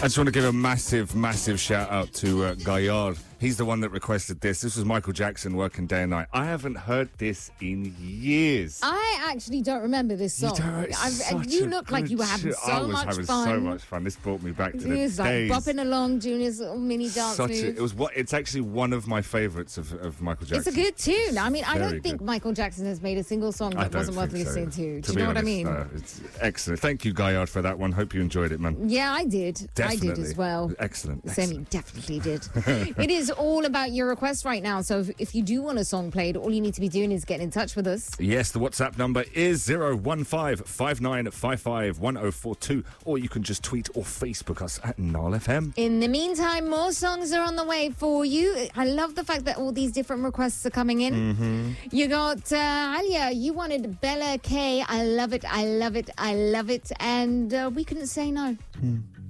just want to give a massive shout out to Gaillard. He's the one that requested this. This was Michael Jackson, Working Day and Night. I haven't heard this in years. I actually don't remember this song. You look like you were having so much fun. I was having so much fun. This brought me back to the days. Like bopping along, doing his little mini dance moves. It's actually one of my favourites of Michael Jackson. It's a good tune. I mean, I don't think Michael Jackson has made a single song that wasn't worth listening to. Do you know what I mean? It's excellent. Thank you, Gaillard, for that one. Hope you enjoyed it, man. Yeah, I did. Definitely. I did as well. Excellent. Semi definitely did. It is all about your requests right now. So if you do want a song played, all you need to be doing is get in touch with us. Yes, the WhatsApp number is 01559551042, or you can just tweet or Facebook us at Nile FM. In the meantime, more songs are on the way for you. I love the fact that all these different requests are coming in. Mm-hmm. You got Alia, you wanted Bella K. I love it, I love it, I love it. And we couldn't say no.